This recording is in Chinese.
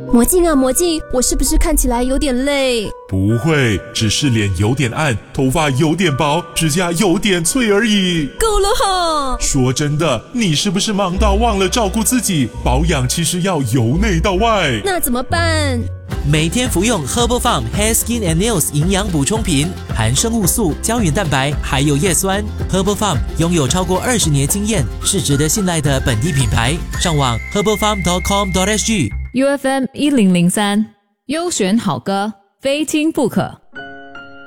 魔镜啊魔镜，我是不是看起来有点累？ 不会，只是脸有点暗，头发有点薄，指甲有点脆而已。 够了哈！ 说真的，你是不是忙到忘了照顾自己？保养其实要由内到外。 那怎么办？ 每天服用 Herbal Farm Hair Skin and Nails 营养补充品，含生物素、胶原蛋白，还有叶酸。Herbal Farm 拥有超过20年经验，是值得信赖的本地品牌。上网 herbalfarm.com.sg。 UFM 1003，优选好歌，非听不可。